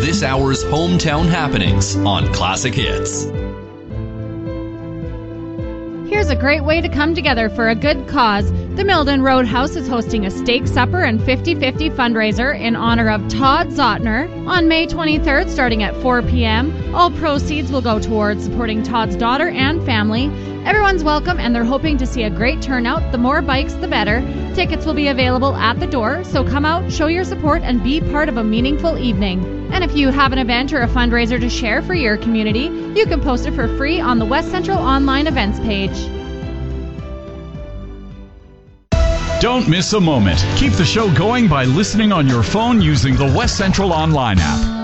this hour's hometown happenings on Classic Hits. Here's a great way to come together for a good cause. The Milden Roadhouse is hosting a steak supper and 50-50 fundraiser in honor of Todd Zotner on May 23rd starting at 4 p.m. All proceeds will go towards supporting Todd's daughter and family. Everyone's welcome and they're hoping to see a great turnout. The more bikes, the better. Tickets will be available at the door, so come out, show your support, and be part of a meaningful evening. And if you have an event or a fundraiser to share for your community, you can post it for free on the West Central Online Events page. Don't miss a moment. Keep the show going by listening on your phone using the West Central Online app.